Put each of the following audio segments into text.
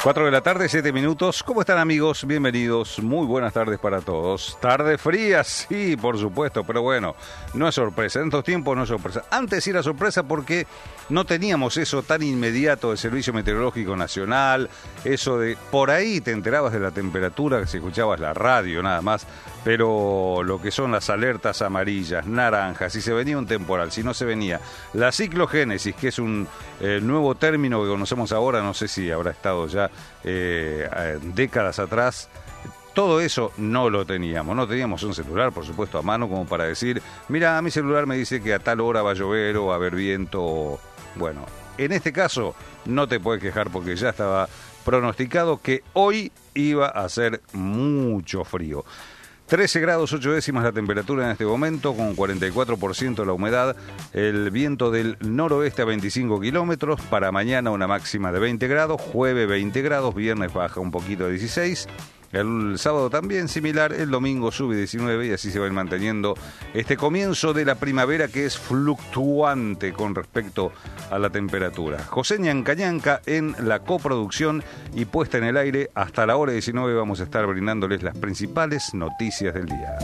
4 de la tarde, 7 minutos. ¿Cómo están, amigos? Bienvenidos. Muy buenas tardes para todos. Tarde fría, sí, por supuesto, pero bueno, no es sorpresa. En estos tiempos no es sorpresa. Antes sí era sorpresa porque no teníamos eso tan inmediato del Servicio Meteorológico Nacional, eso de por ahí te enterabas de la temperatura, si escuchabas la radio nada más, pero lo que son las alertas amarillas, naranjas, si se venía un temporal, si no se venía, la ciclogénesis, que es un nuevo término que conocemos ahora, no sé si habrá estado ya décadas atrás. Todo eso no lo teníamos. No teníamos un celular, por supuesto, a mano como para decir, mira, mi celular me dice que a tal hora va a llover o va a haber viento. Bueno, en este caso no te puedes quejar porque ya estaba pronosticado que hoy iba a hacer mucho frío. 13 grados 8 décimas la temperatura en este momento, con 44% la humedad, el viento del noroeste a 25 kilómetros, para mañana una máxima de 20 grados, jueves 20 grados, viernes baja un poquito de 16, el sábado también similar, el domingo sube 19 y así se va manteniendo este comienzo de la primavera que es fluctuante con respecto a la temperatura. José Ñancañanca en la coproducción y puesta en el aire. Hasta la hora 19 vamos a estar brindándoles las principales noticias del día.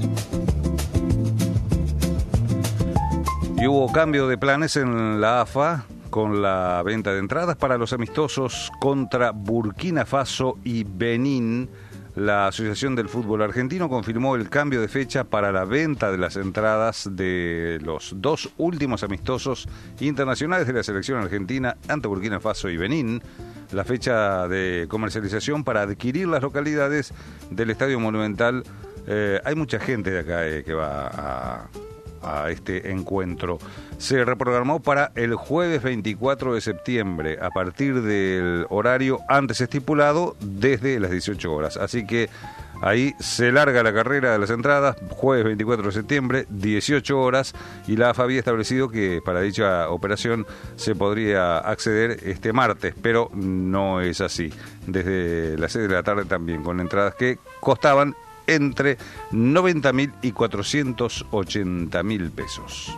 Y hubo cambio de planes en la AFA con la venta de entradas para los amistosos contra Burkina Faso y Benín. La Asociación del Fútbol Argentino confirmó el cambio de fecha para la venta de las entradas de los dos últimos amistosos internacionales de la selección argentina ante Burkina Faso y Benín. La fecha de comercialización para adquirir las localidades del Estadio Monumental. Hay mucha gente de acá que va a este encuentro. Se reprogramó para el jueves 24 de septiembre a partir del horario antes estipulado desde las 18 horas. Así que ahí se larga la carrera de las entradas, jueves 24 de septiembre, 18 horas, y la AFA había establecido que para dicha operación se podría acceder este martes, pero no es así. Desde las 6 de la tarde también, con entradas que costaban entre 90.000 y 480.000 pesos.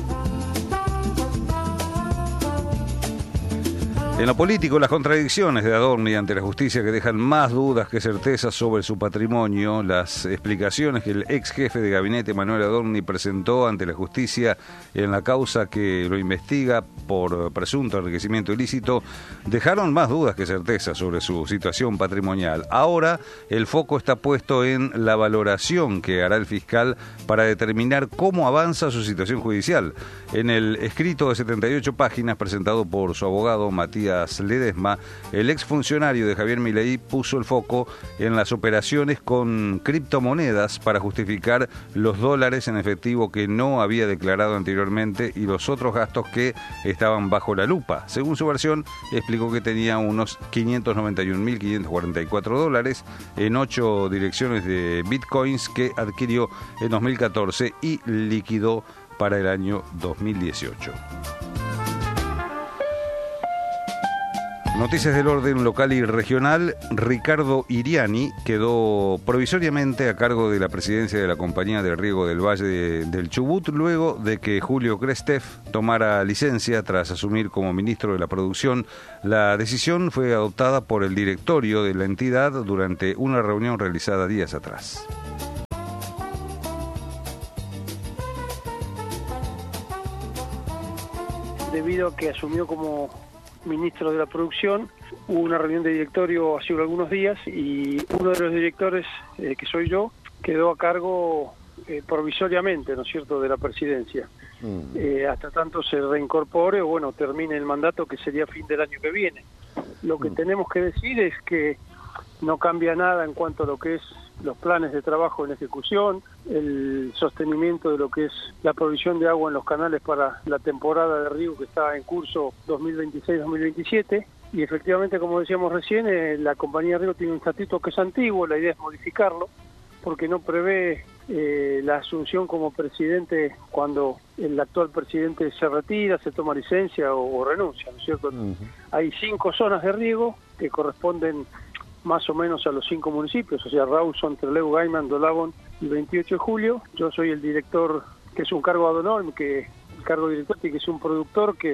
En lo político, las contradicciones de Adorni ante la justicia que dejan más dudas que certezas sobre su patrimonio, las explicaciones que el ex jefe de gabinete Manuel Adorni presentó ante la justicia en la causa que lo investiga por presunto enriquecimiento ilícito, dejaron más dudas que certezas sobre su situación patrimonial. Ahora el foco está puesto en la valoración que hará el fiscal para determinar cómo avanza su situación judicial. En el escrito de 78 páginas presentado por su abogado Matías Ledesma, el exfuncionario de Javier Milei puso el foco en las operaciones con criptomonedas para justificar los dólares en efectivo que no había declarado anteriormente y los otros gastos que estaban bajo la lupa. Según su versión, explicó que tenía unos 591.544 dólares en 8 direcciones de bitcoins que adquirió en 2014 y liquidó para el año 2018. Noticias del orden local y regional. Ricardo Iriani quedó provisoriamente a cargo de la presidencia de la Compañía de Riego del Valle del Chubut luego de que Julio Krestev tomara licencia tras asumir como ministro de la Producción. La decisión fue adoptada por el directorio de la entidad durante una reunión realizada días atrás. Debido a que asumió como ministro de la Producción, hubo una reunión de directorio hace algunos días y uno de los directores, que soy yo, quedó a cargo provisoriamente, ¿no es cierto?, de la presidencia. Hasta tanto se reincorpore o, bueno, termine el mandato, que sería fin del año que viene. Lo que tenemos que decir es que no cambia nada en cuanto a lo que es los planes de trabajo en ejecución, el sostenimiento de lo que es la provisión de agua en los canales para la temporada de riego que está en curso 2026-2027, y efectivamente, como decíamos recién, la compañía de riego tiene un estatuto que es antiguo. La idea es modificarlo porque no prevé la asunción como presidente cuando el actual presidente se retira, se toma licencia o renuncia, ¿no es cierto? Hay 5 zonas de riego que corresponden más o menos a los 5 municipios, o sea, Rawson, Trelew, Gaiman, Dolabón y 28 de julio. Yo soy el director, que es un cargo ad honorem, que el cargo de director, que es un productor que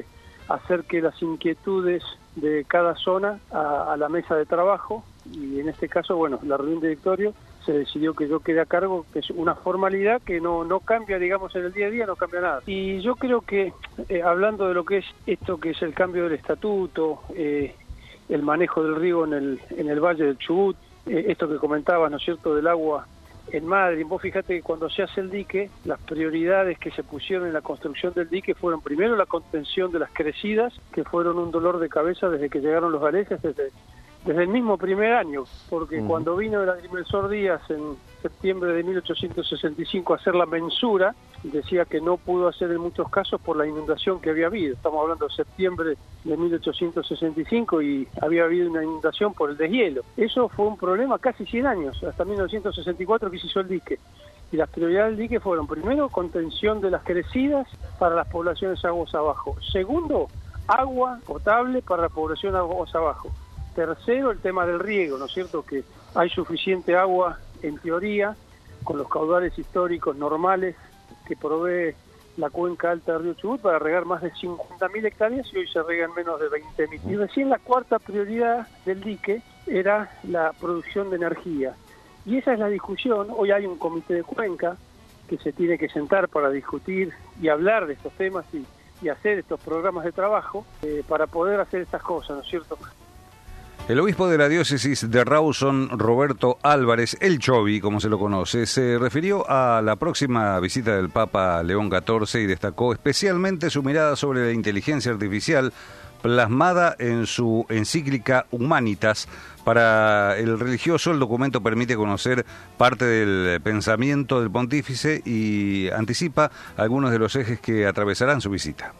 hacer que las inquietudes de cada zona a la mesa de trabajo, y en este caso, bueno, la reunión de directorio se decidió que yo quede a cargo, que es una formalidad que no cambia, digamos, en el día a día, no cambia nada. Y yo creo que, hablando de lo que es esto, que es el cambio del estatuto, el manejo del riego en el Valle del Chubut, esto que comentabas, ¿no es cierto?, del agua en Madrid. Vos fíjate que cuando se hace el dique, las prioridades que se pusieron en la construcción del dique fueron primero la contención de las crecidas, que fueron un dolor de cabeza desde que llegaron los galeses, desde el mismo primer año, porque cuando vino el agrimensor Díaz en septiembre de 1865 a hacer la mensura, decía que no pudo hacer en muchos casos por la inundación que había habido. Estamos hablando de septiembre de 1865 y había habido una inundación por el deshielo. Eso fue un problema casi 100 años, hasta 1964 que se hizo el dique. Y las prioridades del dique fueron, primero, contención de las crecidas para las poblaciones aguas abajo. Segundo, agua potable para la población aguas abajo. Tercero, el tema del riego, ¿no es cierto?, que hay suficiente agua, en teoría, con los caudales históricos normales que provee la cuenca alta del río Chubut para regar más de 50.000 hectáreas y hoy se regan menos de 20.000. Y recién la cuarta prioridad del dique era la producción de energía. Y esa es la discusión. Hoy hay un comité de cuenca que se tiene que sentar para discutir y hablar de estos temas y hacer estos programas de trabajo para poder hacer estas cosas, ¿no es cierto? El obispo de la diócesis de Rawson, Roberto Álvarez, el Chovi, como se lo conoce, se refirió a la próxima visita del Papa León XIV y destacó especialmente su mirada sobre la inteligencia artificial plasmada en su encíclica Humanitas. Para el religioso, el documento permite conocer parte del pensamiento del pontífice y anticipa algunos de los ejes que atravesarán su visita.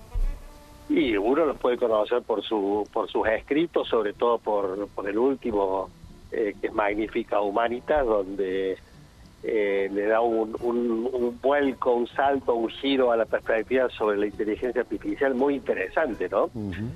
Y uno los puede conocer por sus escritos, sobre todo por el último, que es Magnificat Humanitas, donde le da un vuelco, un salto, un giro a la perspectiva sobre la inteligencia artificial muy interesante, ¿no?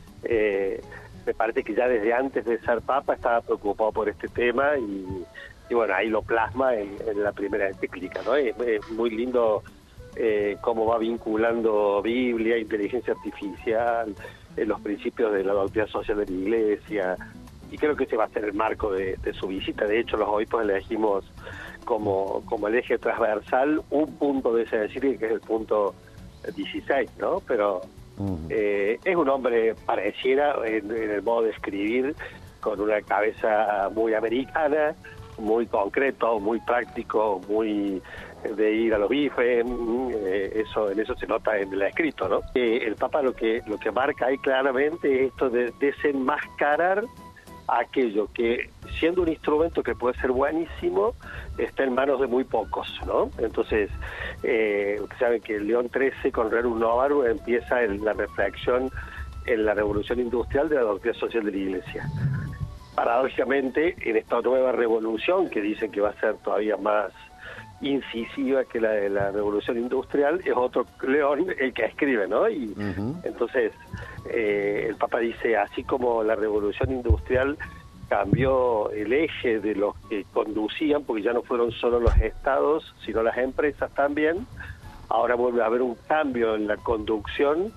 Me parece que ya desde antes de ser papa estaba preocupado por este tema y bueno, ahí lo plasma en la primera encíclica, ¿no? Es muy lindo cómo va vinculando Biblia, inteligencia artificial, los principios de la doctrina social de la Iglesia, y creo que ese va a ser el marco de su visita. De hecho, los obispos elegimos como el eje transversal un punto de esa encíclica, que es el punto 16, ¿no? Pero es un hombre, pareciera, en el modo de escribir, con una cabeza muy americana, muy concreto, muy práctico, muy de ir a los bifes, en eso se nota en el escrito, ¿no? El Papa lo que marca ahí claramente es esto de desenmascarar aquello que, siendo un instrumento que puede ser buenísimo, está en manos de muy pocos, ¿no? Entonces, ustedes saben que León XIII con Rerum Novarum empieza la reflexión en la revolución industrial de la doctrina social de la Iglesia. Paradójicamente, en esta nueva revolución, que dicen que va a ser todavía más incisiva que la de la revolución industrial, es otro León el que escribe, ¿no? Y entonces el Papa dice, así como la revolución industrial cambió el eje de los que conducían, porque ya no fueron solo los estados, sino las empresas también, ahora vuelve a haber un cambio en la conducción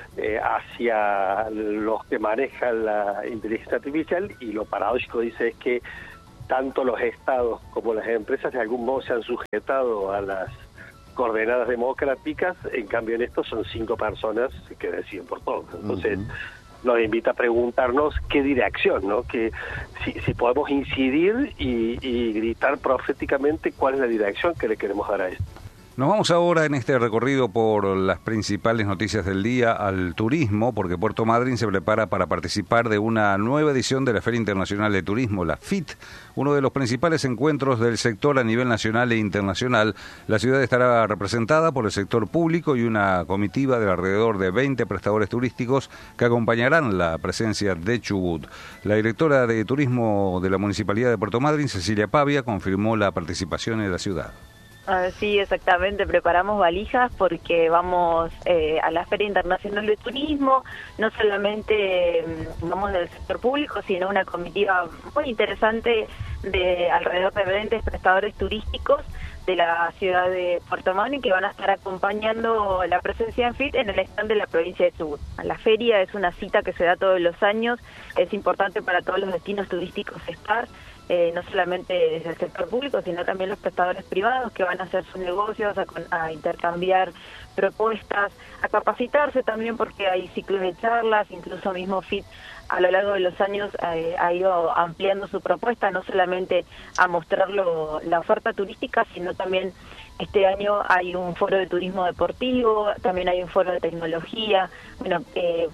hacia los que manejan la inteligencia artificial, y lo paradójico, dice, es que tanto los estados como las empresas de algún modo se han sujetado a las coordenadas democráticas, en cambio en esto son 5 personas que deciden por todo. Entonces nos invita a preguntarnos qué dirección, ¿no? Que si podemos incidir y gritar proféticamente cuál es la dirección que le queremos dar a esto. Nos vamos ahora en este recorrido por las principales noticias del día al turismo, porque Puerto Madryn se prepara para participar de una nueva edición de la Feria Internacional de Turismo, la FIT, uno de los principales encuentros del sector a nivel nacional e internacional. La ciudad estará representada por el sector público y una comitiva de alrededor de 20 prestadores turísticos que acompañarán la presencia de Chubut. La directora de Turismo de la Municipalidad de Puerto Madryn, Cecilia Pavia, confirmó la participación en la ciudad. Sí, exactamente, preparamos valijas porque vamos a la Feria Internacional de Turismo, no solamente vamos del sector público, sino una comitiva muy interesante de alrededor de 20 prestadores turísticos, de la ciudad de Puerto Madryn, que van a estar acompañando la presencia en FIT en el stand de la provincia de Chubut. La feria es una cita que se da todos los años, es importante para todos los destinos turísticos estar, no solamente desde el sector público, sino también los prestadores privados que van a hacer sus negocios, a intercambiar propuestas, a capacitarse también, porque hay ciclos de charlas, incluso mismo FIT a lo largo de los años ha ido ampliando su propuesta, no solamente a mostrar la oferta turística, sino también este año hay un foro de turismo deportivo, también hay un foro de tecnología, bueno,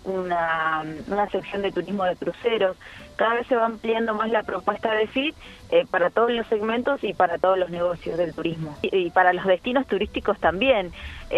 una sección de turismo de cruceros. Cada vez se va ampliando más la propuesta de FIT para todos los segmentos y para todos los negocios del turismo. Y para los destinos turísticos también.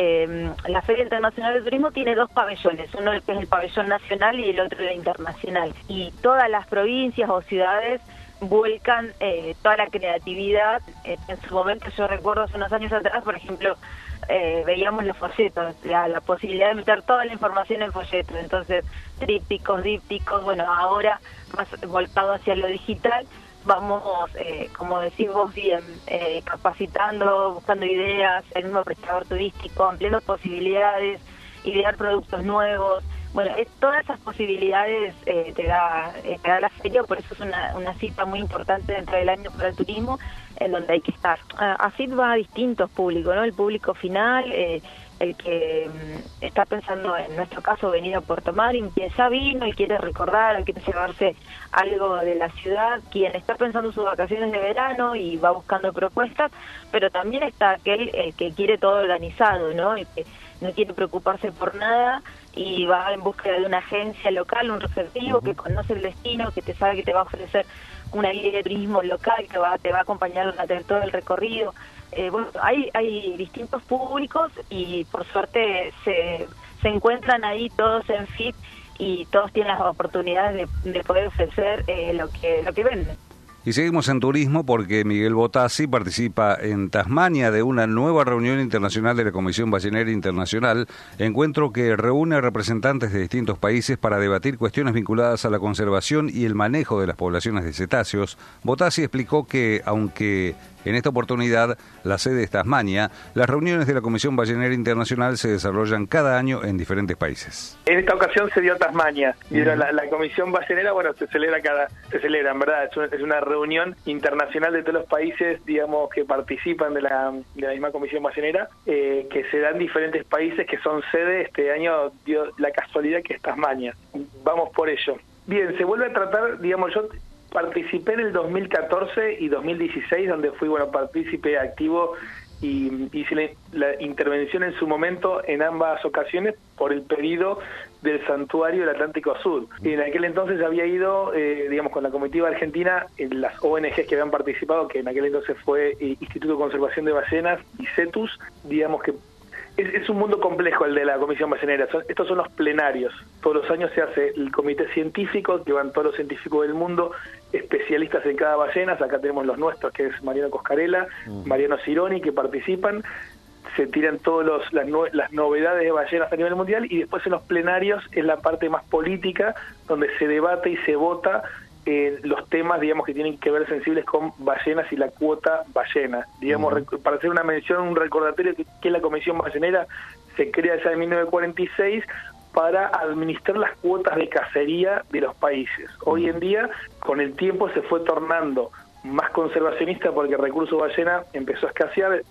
La Feria Internacional de Turismo tiene 2 pabellones, uno que es el pabellón nacional y el otro el internacional. Y todas las provincias o ciudades vuelcan toda la creatividad. En su momento, yo recuerdo hace unos años atrás, por ejemplo, veíamos los folletos, la posibilidad de meter toda la información en folletos, entonces trípticos, dípticos, bueno, ahora más volcado hacia lo digital, vamos, como decís vos bien, capacitando, buscando ideas, el mismo prestador turístico, ampliando posibilidades, idear productos nuevos. Bueno, todas esas posibilidades te da la feria, por eso es una cita muy importante dentro del año para el turismo, en donde hay que estar. A FIT va a distintos públicos, ¿no? El público final, el que está pensando, en nuestro caso, venir a Puerto Madryn, quien ya vino y quiere recordar, quiere llevarse algo de la ciudad, quien está pensando sus vacaciones de verano y va buscando propuestas, pero también está aquel que quiere todo organizado, ¿no? El que no quiere preocuparse por nada y va en búsqueda de una agencia local, un receptivo que conoce el destino, que te sabe que te va a ofrecer una guía de turismo local que te va a acompañar durante todo el recorrido. Bueno, hay distintos públicos y por suerte se encuentran ahí todos en FIT y todos tienen las oportunidades de poder ofrecer lo que venden. Y seguimos en turismo porque Miguel Botassi participa en Tasmania de una nueva reunión internacional de la Comisión Ballenera Internacional, encuentro que reúne representantes de distintos países para debatir cuestiones vinculadas a la conservación y el manejo de las poblaciones de cetáceos. Botassi explicó que, aunque en esta oportunidad la sede es Tasmania, las reuniones de la Comisión Ballenera Internacional se desarrollan cada año en diferentes países. En esta ocasión se dio Tasmania, y la Comisión Ballenera, bueno, se celebra, en verdad, es una reunión internacional de todos los países, digamos, que participan de la misma Comisión Ballenera, que se da en diferentes países que son sede. Este año dio la casualidad que es Tasmania. Vamos por ello. Bien, se vuelve a tratar, digamos, yo participé en el 2014 y 2016, donde fui, partícipe activo y hice la intervención en su momento en ambas ocasiones por el pedido del Santuario del Atlántico Sur. Y en aquel entonces había ido, con la comitiva argentina, en las ONGs que habían participado, que en aquel entonces fue Instituto de Conservación de Ballenas y CETUS, digamos que es un mundo complejo el de la Comisión Ballenera. Estos son los plenarios. Todos los años se hace el comité científico, que van todos los científicos del mundo, especialistas en cada ballena. Acá tenemos los nuestros, que es Mariano Coscarella, Mariano Cironi, que participan. Se tiran todas las novedades de ballenas a nivel mundial, y después en los plenarios es la parte más política, donde se debate y se vota los temas, digamos, que tienen que ver sensibles con ballenas y la cuota ballena. Digamos, para hacer una mención, un recordatorio que la Comisión Ballenera se crea ya en 1946 para administrar las cuotas de cacería de los países. Hoy en día, con el tiempo, se fue tornando más conservacionista porque el recurso ballena empezó a escasear.